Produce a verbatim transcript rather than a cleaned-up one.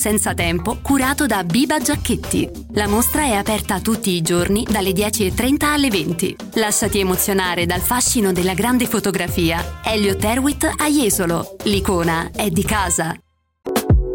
senza tempo curato da Biba Giacchetti. La mostra è aperta tutti i giorni dalle dieci e trenta alle venti. Lasciati emozionare dal fascino della grande fotografia. Elliott Erwitt a Jesolo. L'icona è di casa.